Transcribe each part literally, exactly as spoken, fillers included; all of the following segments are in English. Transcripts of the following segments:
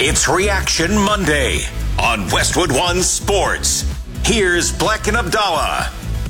It's Reaction Monday on Westwood One Sports. Here's Black and Abdallah.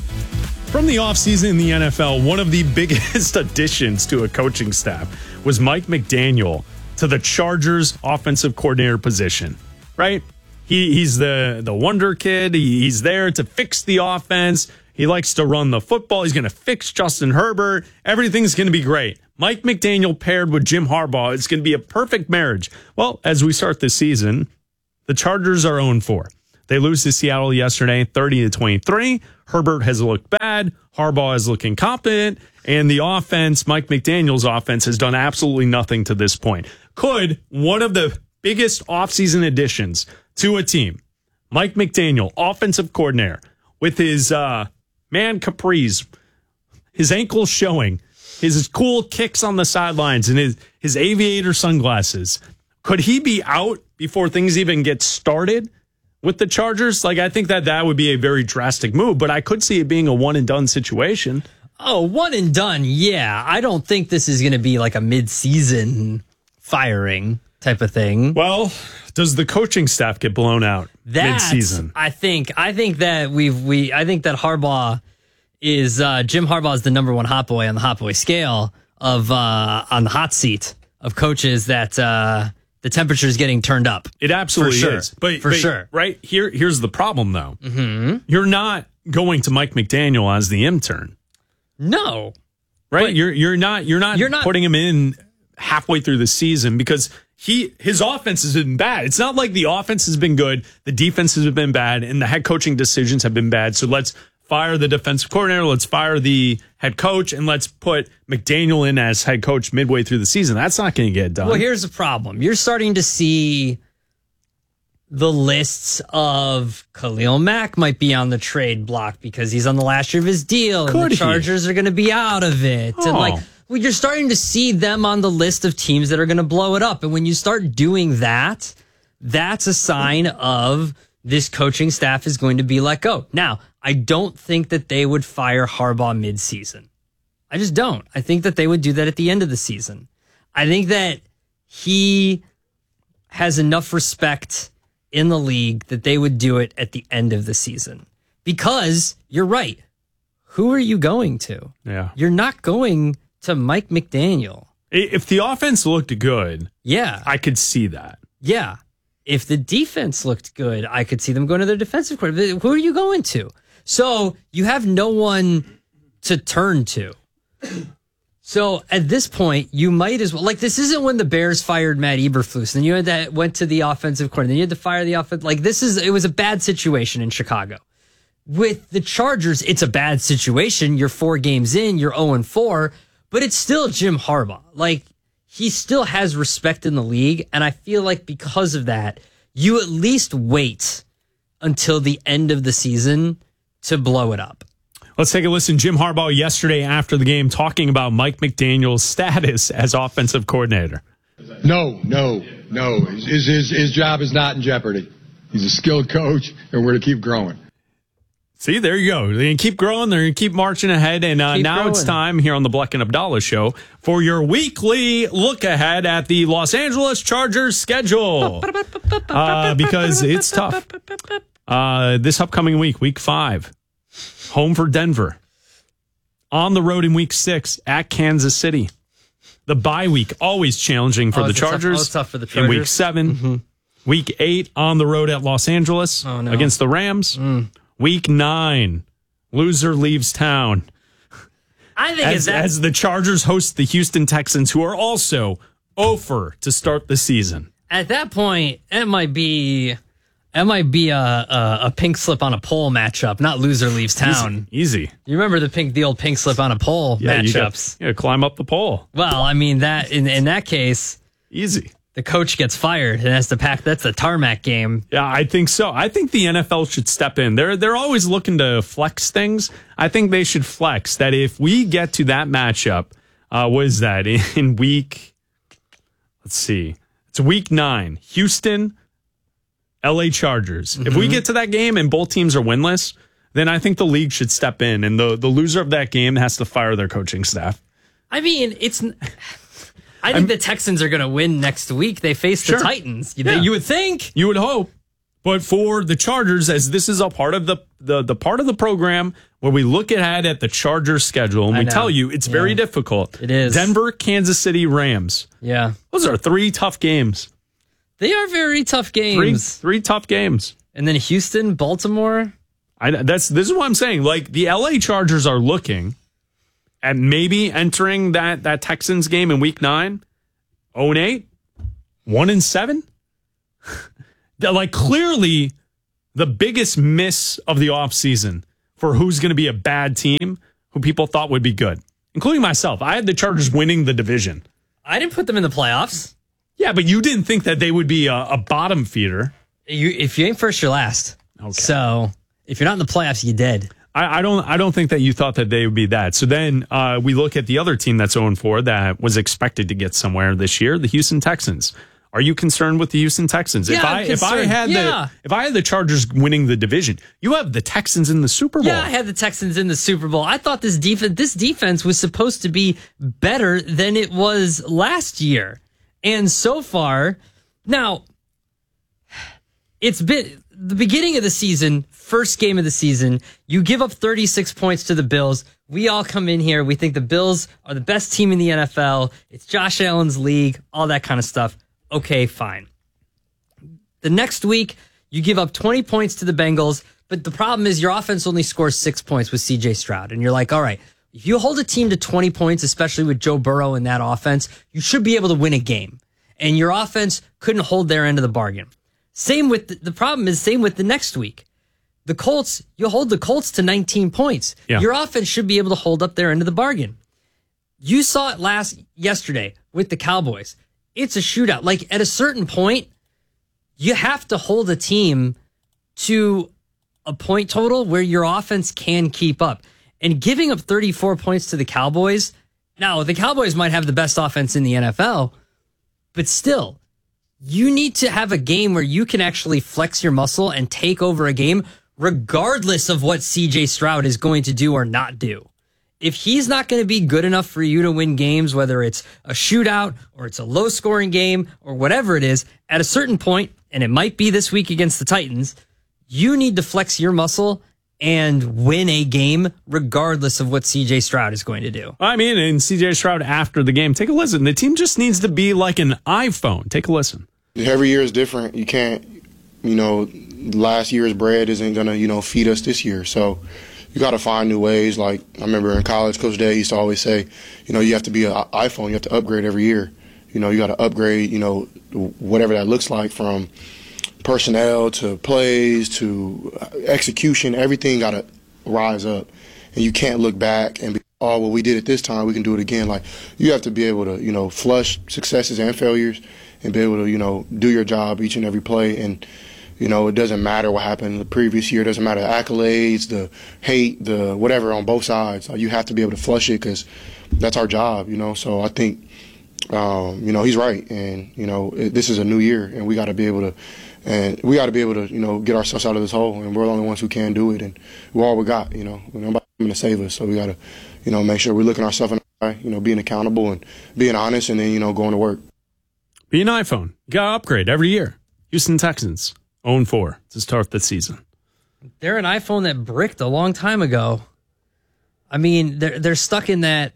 From the offseason in the N F L, one of the biggest additions to a coaching staff was Mike McDaniel to the Chargers offensive coordinator position, right? He, he's the, the wonder kid. He, he's there to fix the offense. He likes to run the football. He's going to fix Justin Herbert. Everything's going to be great. Mike McDaniel paired with Jim Harbaugh, it's going to be a perfect marriage. Well, as we start this season, the Chargers are oh and four. They lose to Seattle yesterday, thirty to twenty-three. Herbert has looked bad. Harbaugh is looking competent. And the offense, Mike McDaniel's offense, has done absolutely nothing to this point. Could one of the biggest offseason additions to a team, Mike McDaniel, offensive coordinator, with his uh, man capris, his ankles showing, his cool kicks on the sidelines, and his, his aviator sunglasses, could he be out before things even get started with the Chargers? Like, I think that that would be a very drastic move, but I could see it being a one and done situation. Oh, one and done. Yeah. I don't think this is going to be like a mid-season firing type of thing. Well, does the coaching staff get blown out That's, mid-season? I think, I think that we've, we, I think that Harbaugh is, uh, Jim Harbaugh is the number one hot boy on the hot boy scale of, uh, on the hot seat of coaches that, uh, the temperature is getting turned up. It absolutely For sure. is. But, For but, sure. Right? Here, here's the problem, though. Mm-hmm. You're not going to Mike McDaniel as the intern. No. Right? But You're you're not you're not you're not putting him in halfway through the season because he his offense has been bad. It's not like the offense has been good, the defense has been bad, and the head coaching decisions have been bad. So let's fire the defensive coordinator, let's fire the head coach, and let's put McDaniel in as head coach midway through the season. That's not going to get done. Well, here's the problem. You're starting to see the lists of Khalil Mack might be on the trade block because he's on the last year of his deal. Could and the he? Chargers are going to be out of it. Oh. And like, well, you're starting to see them on the list of teams that are going to blow it up. And when you start doing that, that's a sign of this coaching staff is going to be let go. Now, I don't think that they would fire Harbaugh mid-season. I just don't. I think that they would do that at the end of the season. I think that he has enough respect in the league that they would do it at the end of the season. Because you're right. Who are you going to? Yeah. You're not going to Mike McDaniel. If the offense looked good, Yeah. I could see that. Yeah. If the defense looked good, I could see them going to their defensive coordinator. Who are you going to? So you have no one to turn to. So at this point, you might as well, like, this isn't when the Bears fired Matt Eberflus and you had that went to the offensive coordinator. Then you had to fire the offense. Like, this is, it was a bad situation in Chicago. With the Chargers, it's a bad situation. You're four games in, you're oh and four, but it's still Jim Harbaugh. Like, he still has respect in the league. And I feel like because of that, you at least wait until the end of the season to blow it up. Let's take a listen. Jim Harbaugh yesterday after the game talking about Mike McDaniel's status as offensive coordinator. No, no, no. His, his, his job is not in jeopardy. He's a skilled coach, and we're to keep growing. See, there you go. They keep growing. They're going to keep marching ahead. And uh, now growing. It's time here on the Black and Abdallah Show for your weekly look ahead at the Los Angeles Chargers schedule. Uh, because it's tough. Uh, this upcoming week, week five. Home for Denver. On the road in week six at Kansas City. The bye week, always challenging for Oh, the it's tough- Chargers. oh, it's tough for the In week Chargers. seven. Mm-hmm. Week eight on the road at Los Angeles Oh, no. against the Rams. Mm. Week nine, loser leaves town. I think As, it's that. as the Chargers host the Houston Texans, who are also oh for to start the season. At that point, it might be it might be a, a a pink slip on a pole matchup, not loser leaves town. Easy. Easy. You remember the pink the old pink slip on a pole Yeah, you matchups? got- yeah, climb up the pole. Well, I mean that in in that case, Easy. the coach gets fired and has to pack. That's the tarmac game. Yeah, I think so. I think the N F L should step in. They're they're always looking to flex things. I think they should flex that if we get to that matchup, uh, what is that in week? Let's see. It's week nine. Houston, L A Chargers. Mm-hmm. If we get to that game and both teams are winless, then I think the league should step in, and the the loser of that game has to fire their coaching staff. I mean, it's I think I'm, the Texans are going to win next week. They face the sure. Titans. You, yeah. you would think. You would hope. But for the Chargers, as this is a part of the, the, the part of the program where we look ahead at the Chargers schedule, and we tell you it's yeah. very difficult. It is. Denver, Kansas City, Rams. Yeah. Those are three tough games. They are very tough games. Three, three tough games. And then Houston, Baltimore. I, that's This is what I'm saying. Like, the L A Chargers are looking at maybe entering that, that Texans game in week nine. oh and eight. one and seven. Like, clearly the biggest miss of the offseason for who's going to be a bad team, who people thought would be good, including myself. I had the Chargers winning the division. I didn't put them in the playoffs. Yeah, but you didn't think that they would be a, a bottom feeder. You, if you ain't first, you're last. Okay. So if you're not in the playoffs, you're dead. I, I don't. I don't think that you thought that they would be that. So then uh, we look at the other team that's oh and four that was expected to get somewhere this year, the Houston Texans. Are you concerned with the Houston Texans? Yeah, if I I'm if I had yeah. the if I had the Chargers winning the division, you have the Texans in the Super Bowl. Yeah, I had the Texans in the Super Bowl. I thought this defense this defense was supposed to be better than it was last year. And so far, now it's been the beginning of the season, first game of the season, you give up thirty-six points to the Bills. We all come in here, we think the Bills are the best team in the N F L. It's Josh Allen's league, all that kind of stuff. Okay, fine. The next week, you give up twenty points to the Bengals, but the problem is your offense only scores six points with C J Stroud. And you're like, all right, if you hold a team to twenty points, especially with Joe Burrow in that offense, you should be able to win a game. And your offense couldn't hold their end of the bargain. Same with the, the problem is same with the next week. The Colts, you hold the Colts to nineteen points. Yeah. Your offense should be able to hold up their end of the bargain. You saw it last yesterday with the Cowboys. It's a shootout. Like, at a certain point, you have to hold a team to a point total where your offense can keep up. And giving up thirty-four points to the Cowboys, now, the Cowboys might have the best offense in the N F L, but still, you need to have a game where you can actually flex your muscle and take over a game, regardless of what C J Stroud is going to do or not do. If he's not going to be good enough for you to win games, whether it's a shootout or it's a low-scoring game or whatever it is, at a certain point, and it might be this week against the Titans, you need to flex your muscle and win a game regardless of what C J Stroud is going to do. I mean, and C J Stroud after the game, take a listen. The team just needs to be like an iPhone. Take a listen. Every year is different. You can't, you know, last year's bread isn't going to, you know, feed us this year. So you got to find new ways. Like, I remember in college, Coach Day used to always say, you know, you have to be an iPhone. You have to upgrade every year. You know, you got to upgrade, you know, whatever that looks like, from personnel to plays to execution. Everything got to rise up. And you can't look back and be, oh, well, we did it this time, we can do it again. Like, you have to be able to, you know, flush successes and failures and be able to, you know, do your job each and every play. And, you know, it doesn't matter what happened the previous year. It doesn't matter the accolades, the hate, the whatever on both sides. You have to be able to flush it because that's our job, you know. So I think, um, you know, he's right. And, you know, it, this is a new year, and we got to be able to, and we got to be able to, you know, get ourselves out of this hole. And we're the only ones who can do it. And we're all we got, you know. Nobody's going to save us. So we got to, you know, make sure we're looking ourselves in the eye, you know, being accountable and being honest, and then, you know, going to work. Be an iPhone. You got to upgrade every year. Houston Texans, oh and four to start the season. They're an iPhone that bricked a long time ago. I mean, they're they're stuck in that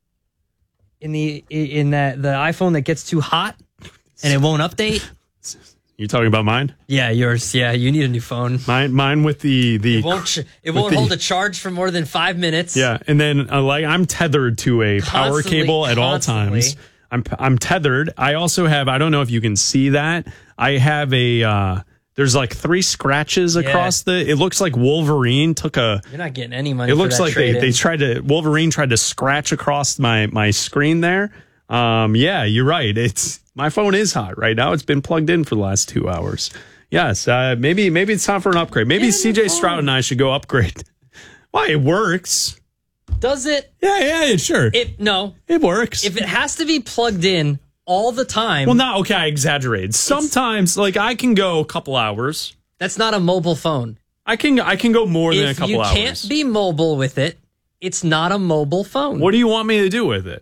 in the in that the iPhone that gets too hot and it won't update. You talking about mine? Yeah, yours. Yeah, you need a new phone. Mine, mine with the the it won't ch- it won't the, hold a charge for more than five minutes. Yeah, and then uh, like I'm tethered to a power Constantly, cable at constantly. all times. I'm I'm tethered. I also have. I don't know if you can see that. I have a. Uh, there's like three scratches across yeah. the. It looks like Wolverine took a. You're not getting any money. It for looks that like they, they tried to. Wolverine tried to scratch across my my screen there. Um, yeah, you're right. It's my phone is hot right now. It's been plugged in for the last two hours. Yes, uh, maybe maybe it's time for an upgrade. Maybe yeah, C J Stroud and I should go upgrade. Why, it works. Does it? Yeah, yeah, sure. It no, it works. If it has to be plugged in all the time, well, not okay. I exaggerated. Sometimes, like I can go a couple hours. That's not a mobile phone. I can I can go more than if a couple you hours. You can't be mobile with it. It's not a mobile phone. What do you want me to do with it?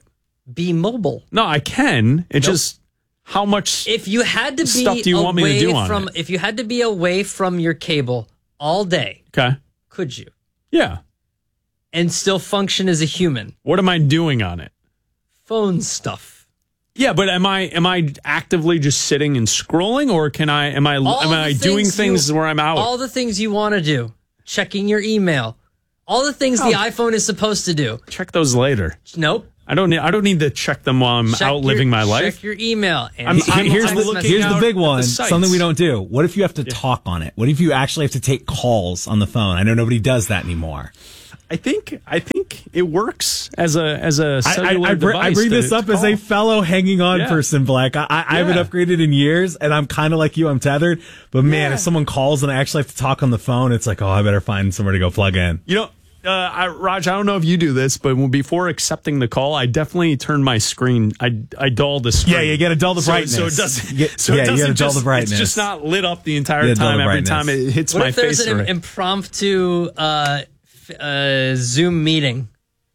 be mobile. No, I can. It's Nope. just how much If you had to be stuff do you away want me to do on from, it? if you had to be away from your cable all day, Okay. could you? Yeah. And still function as a human? What am I doing on it? Phone stuff. Yeah, but am I am I actively just sitting and scrolling, or can I am I All am the I doing things things you- where I'm out? All the things you want to do. Checking your email. All the things the Oh. iPhone is supposed to do. Check those later. Nope. I don't need I don't need to check them while I'm Check out living your- my life. Check your email. And I'm- He- I'm- here's I'm the, looking here's the out big at one. the sites. Something we don't do. What if you have to talk on it? What if you actually have to take calls on the phone? I know nobody does that anymore. I think I think it works as a as a I, cellular I, I, br- device. I bring to- this up to as a call. fellow hanging on Yeah. person, Black. I, I, I haven't Yeah. upgraded in years, and I'm kind of like you. I'm tethered. But man, Yeah. if someone calls and I actually have to talk on the phone, it's like, oh, I better find somewhere to go plug in. You know, uh, I, Raj, I don't know if you do this, but when, before accepting the call, I definitely turn my screen. I I dull the screen. Yeah, you gotta dull the So- brightness. So, it doesn't. You- so yeah, it you doesn't gotta dull just, the brightness. It's just not lit up the entire Yeah, dull time. the Every brightness. time it hits what my if there's face. an or- impromptu uh, f- uh, Zoom meeting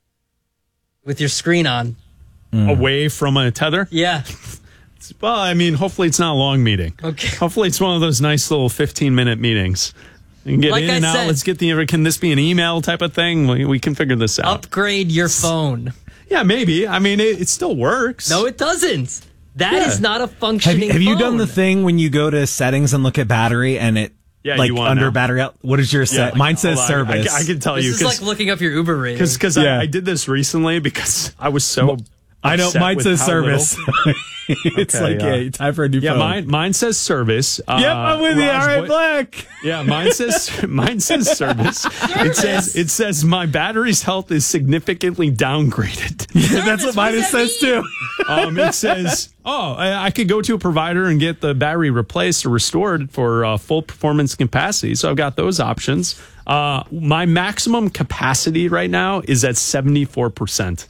with your screen on? away from a tether. Yeah. Well, I mean, hopefully it's not a long meeting. Okay. Hopefully it's one of those nice little fifteen minute meetings. You can get Like in I and out. said- Let's get the. Can this be an email type of thing? We, we can figure this out. Upgrade your phone. Yeah, maybe. I mean, it, it still works. No, it doesn't. That is Yeah. not a Have, functioning you- have you done phone. the thing when you go to settings and look at battery and it Yeah, like you want under now. battery out? What is your set? Yeah, Mine says hold on. I- service. I, I can tell This you is because like looking up your Uber rating. because Yeah. I, I did this recently because I was so. I know upset mine with says how service. little- It's Okay, like yeah. yeah, time for a new Yeah, phone. mine mine says service. Uh, Yep, I'm with you. Raj, All right, what- Black. Yeah, mine says mine says service. It says it says my battery's health is significantly downgraded. Yeah, that's what mine says too. Um, it says, oh, I, I could go to a provider and get the battery replaced or restored for uh, full performance capacity. So I've got those options. Uh, my maximum capacity right now is at seventy-four percent.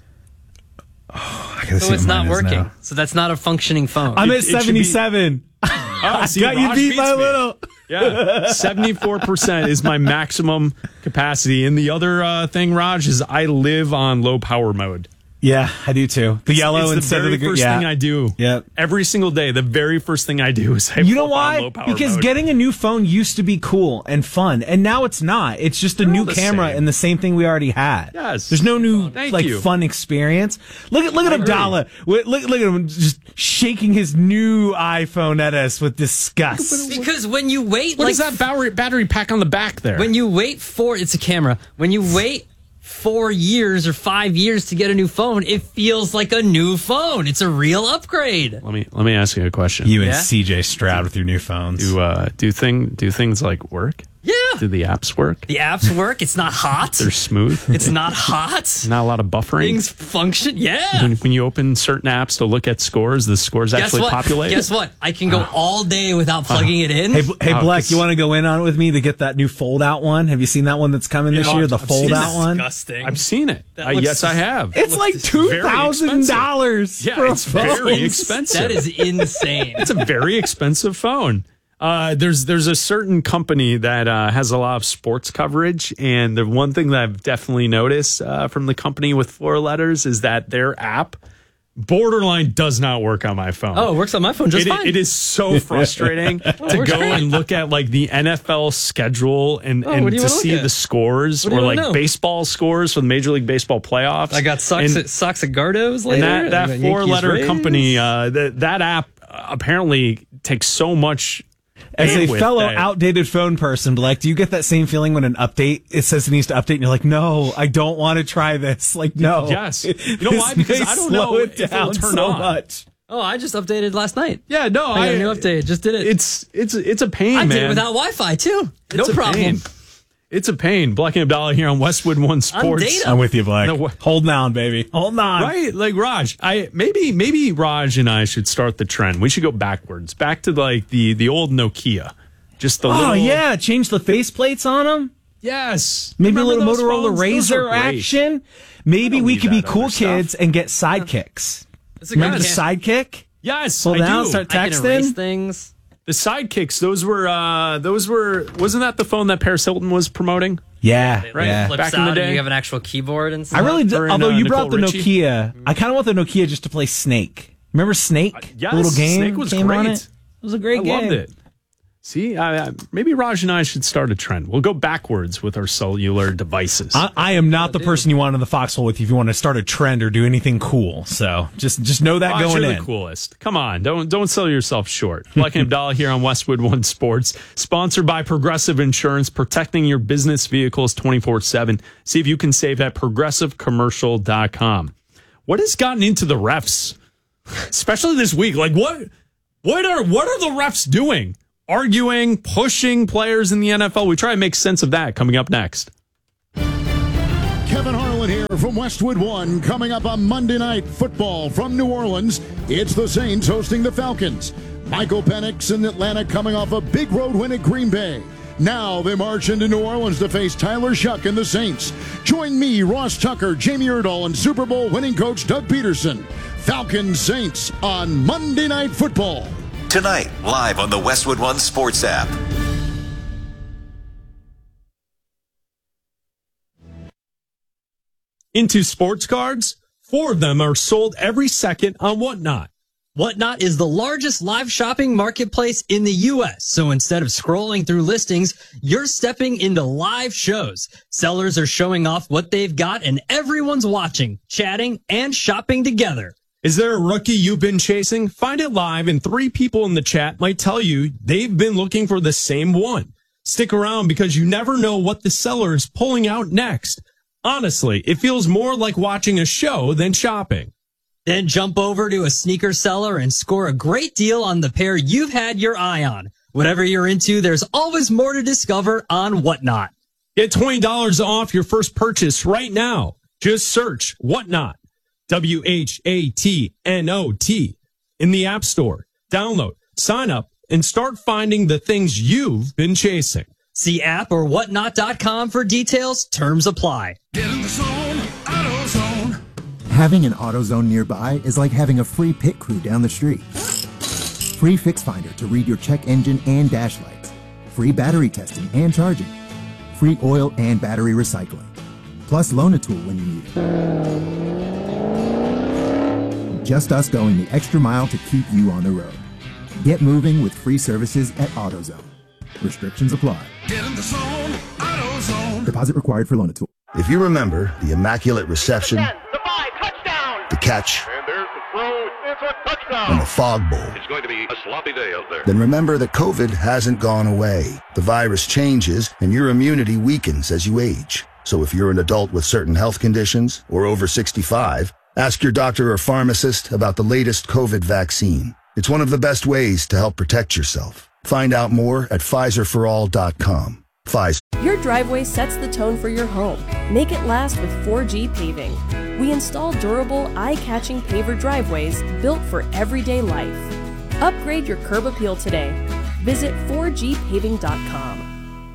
I gotta so see it's what not mine is working. now. So that's not a functioning phone. I'm It- at it should be- seventy-seven. Oh, see, Got you Raj beat beats by a me. little. Yeah, seventy-four percent is my maximum capacity. And the other uh, thing, Raj, is I live on low power mode. Yeah, I do too. The yellow it's instead the very of the green. first Yeah. thing I do. Yep. Every single day, the very first thing I do is I You know flip on why? low power Because mode. getting a new phone used to be cool and fun, and now it's not. It's just a They're new all the camera same. and the same thing we already had. Yes. There's no new Thank like you. fun experience. Look at look at I agree. Abdallah. Wait, Look look at him just shaking his new iPhone at us with disgust. because when you wait, What like is that battery battery pack on the back there? when you wait for it's a camera. When you wait four years or five years to get a new phone, it feels like a new phone. It's a real upgrade. let me let me ask you a question. You and Yeah? C J Stroud with your new phones. do uh, do thing do things like work? Yeah. Do the apps work? The apps work. It's not hot. They're smooth. It's not hot. Not a lot of buffering. Things function. Yeah. When, when you open certain apps to look at scores, the scores Guess actually what? populate. Guess what? I can go all day without plugging it in. Hey, Bl- hey, Oh, Black, 'cause- you want to go in on it with me to get that new fold-out one? Have you seen that one that's coming this Yeah, year? The I've seen fold-out this. one. Disgusting. I've seen it. That Uh, looks yes, I have. It's like two very thousand dollars. Yeah, for a it's very phone. expensive. That is insane. It's a very expensive phone. Uh, there's there's a certain company that uh, has a lot of sports coverage, and the one thing that I've definitely noticed uh, from the company with four letters is that their app borderline does not work on my phone. Oh, it works on my phone just It, fine. it is so frustrating to works go great. and look at like the N F L schedule and, Oh, and what do you to wanna look see at? the scores What do or you like wanna know? baseball scores for the Major League Baseball playoffs. I got socks And- at socks at Gardos and later. that, I that got four letter Yankees company, Rays. uh, that, that app uh, apparently takes so much. As a bandwidth fellow that- outdated phone person, Black, do you get that same feeling when an update, it says it needs to update, and you're like, no, I don't want to try this. Like, no. Yes. You know why? This Because may I don't slow know it if it'll down turn so on. much. Oh, I just updated last night. Yeah, no, I got a new update. Just did it. It's it's it's a pain, I man. did it without Wi-Fi too. No It's a problem. pain. It's a pain. Black and Abdallah here on Westwood One Sports. data. I'm with you, Black. No, what- Hold on, baby. Hold on. Right, like Raj. I maybe maybe Raj and I should start the trend. We should go backwards, back to like the the old Nokia. Just the Oh, little, yeah. Change the faceplates on them. yes, Maybe Remember a little those Motorola phones? Those Razor were great. action. Maybe don't we need could be that cool other stuff. kids and get sidekicks. That's a Remember good the ca- sidekick? Yes, Pull I down, do. start I can erase texting. things. The sidekicks, those were uh those were wasn't that the phone that Paris Hilton was promoting? Yeah, Right. yeah. Flips Back in out the and day. you have an actual keyboard and stuff. I really, did, Or in, although uh, you brought Nicole the Richie. Nokia, I kind of want the Nokia just to play Snake. Remember Snake? yes, the little game Snake was came on great. it. It was a great I game. loved it. See, I, I, maybe Raj and I should start a trend. We'll go backwards with our cellular devices. I, I am not the person you want in the foxhole with if you want to start a trend or do anything cool. So just just know that Raj, going you're in. the coolest. Come on, don't don't sell yourself short. Black and Abdallah here on Westwood One Sports, sponsored by Progressive Insurance, protecting your business vehicles twenty-four seven. See if you can save at progressive commercial dot com. What has gotten into the refs, especially this week? Like what what are what are the refs doing? Arguing, pushing players in the N F L. We try to make sense of that coming up next. Kevin Harlan here from Westwood One. Coming up on Monday Night Football from New Orleans, it's the Saints hosting the Falcons. Michael Penix in Atlanta coming off a big road win at Green Bay. Now they march into New Orleans to face Tyler Shuck and the Saints. Join me, Ross Tucker, Jamie Erdahl, and Super Bowl winning coach Doug Peterson. Falcons Saints on Monday Night Football. Tonight, live on the Westwood One Sports app. Into sports cards, four of them are sold every second on Whatnot. Whatnot is the largest live shopping marketplace in the U S. So instead of scrolling through listings, you're stepping into live shows. Sellers are showing off what they've got and everyone's watching, chatting, and shopping together. Is there a rookie you've been chasing? Find it live, and three people in the chat might tell you they've been looking for the same one. Stick around because you never know what the seller is pulling out next. Honestly, it feels more like watching a show than shopping. Then jump over to a sneaker seller and score a great deal on the pair you've had your eye on. Whatever you're into, there's always more to discover on Whatnot. Get twenty dollars off your first purchase right now. Just search Whatnot. W H A T N O T in the App Store. Download, sign up, and start finding the things you've been chasing. See app or whatnot dot com for details. Terms apply. Get in the zone, AutoZone. Having an AutoZone nearby is like having a free pit crew down the street. Free Fix Finder to read your check engine and dash lights. Free battery testing and charging. Free oil and battery recycling. Plus loan a tool when you need it. Just us going the extra mile to keep you on the road. Get moving with free services at AutoZone. Restrictions apply. Get in the zone, AutoZone. Deposit required for loan a tool. If you remember the immaculate reception, the five, touchdown. the catch, And there's the throw. It's a touchdown. and the fog bowl, It's going to be a sloppy day out there. then remember that COVID hasn't gone away. The virus changes and your immunity weakens as you age. So if you're an adult with certain health conditions or over sixty-five, ask your doctor or pharmacist about the latest COVID vaccine. It's one of the best ways to help protect yourself. Find out more at Pfizer for all dot com. Pfizer. Your driveway sets the tone for your home. Make it last with four G Paving. We install durable, eye-catching paver driveways built for everyday life. Upgrade your curb appeal today. Visit four G paving dot com.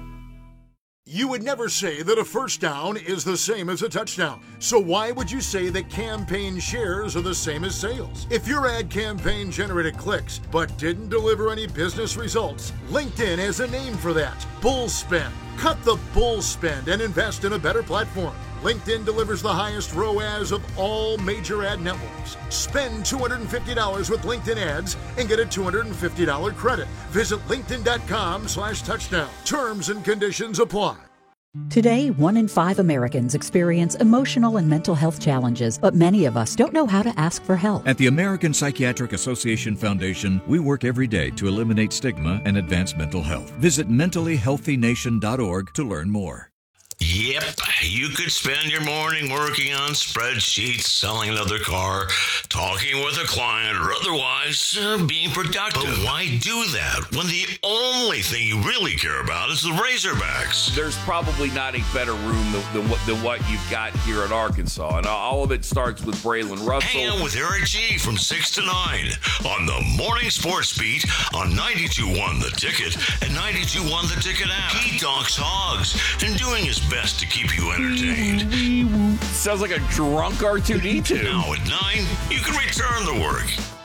You would never say that a first down is the same as a touchdown. So why would you say that campaign shares are the same as sales? If your ad campaign generated clicks but didn't deliver any business results, LinkedIn has a name for that. Bull spend. Cut the bull spend and invest in a better platform. LinkedIn delivers the highest R O A S of all major ad networks. Spend two hundred fifty dollars with LinkedIn ads and get a two hundred fifty dollars credit. Visit linkedin.com slash touchdown. Terms and conditions apply. Today, one in five Americans experience emotional and mental health challenges, but many of us don't know how to ask for help. At the American Psychiatric Association Foundation, we work every day to eliminate stigma and advance mental health. Visit mentally healthy nation dot org to learn more. Yep, you could spend your morning working on spreadsheets, selling another car, talking with a client, or otherwise uh, being productive. But why do that when the only thing you really care about is the Razorbacks? There's probably not a better room than, than, what, than what you've got here in Arkansas, and all of it starts with Braylon Russell. Hang out with Eric G from six to nine on the Morning Sports Beat on ninety-two point one The Ticket and ninety-two point one The Ticket app. He talks hogs and doing his best to keep you entertained. Sounds like a drunk R two D two. Now at nine, you can return to work.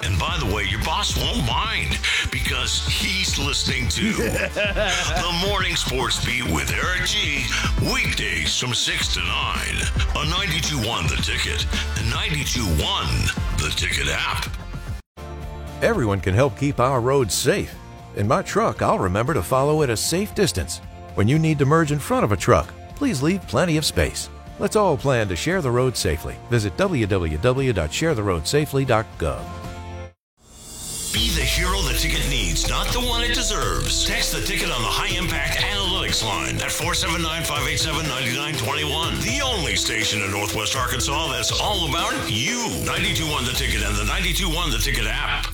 And by the way, your boss won't mind because he's listening to The Morning Sports Beat with Eric G. Weekdays from six to nine on ninety-two point one The Ticket and ninety-two point one The Ticket app. Everyone can help keep our roads safe. In my truck, I'll remember to follow at a safe distance. When you need to merge in front of a truck, please leave plenty of space. Let's all plan to share the road safely. Visit w w w dot share the road safely dot gov. Be the hero the ticket needs, not the one it deserves. Text the ticket on the High Impact Analytics line at four seven nine, five eight seven, nine nine two one. The only station in Northwest Arkansas that's all about you. ninety-two point one The Ticket and the ninety-two point one The Ticket app.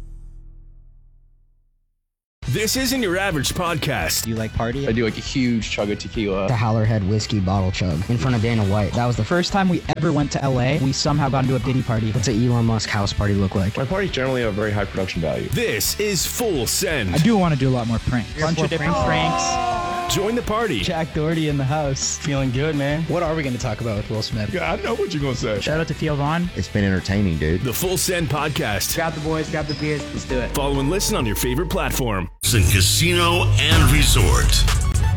This isn't your average podcast. Do you like party? I do like a huge chug of tequila. The Howlerhead whiskey bottle chug in front of Dana White. That was the first time we ever went to L A. We somehow got into a Diddy party. What's an Elon Musk house party look like? My parties generally have a very high production value. This is Full Send. I do want to do a lot more pranks. A bunch of different pranks. Join the party. Jack Doherty in the house. Feeling good, man. What are we going to talk about with Will Smith? Yeah, I know what you're going to say. Shout out to Theo Vaughn. It's been entertaining, dude. The Full Send podcast. Grab the boys, grab the beers. Let's do it. Follow and listen on your favorite platform. Casino and Resort.